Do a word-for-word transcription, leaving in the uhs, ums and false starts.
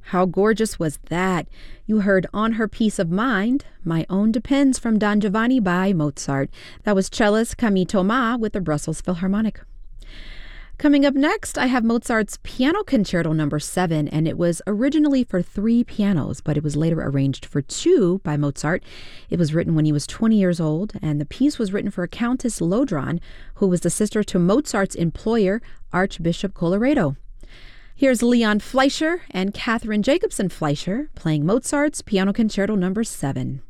How gorgeous was that? You heard On Her Peace of Mind, My Own Depends from Don Giovanni by Mozart. That was cellist Camille Thomas with the Brussels Philharmonic. Coming up next, I have Mozart's Piano Concerto number seven, and it was originally for three pianos, but it was later arranged for two by Mozart. It was written when he was twenty years old, and the piece was written for Countess Lodron, who was the sister to Mozart's employer, Archbishop Colloredo. Here's Leon Fleischer and Catherine Jacobson Fleischer playing Mozart's Piano Concerto number seven.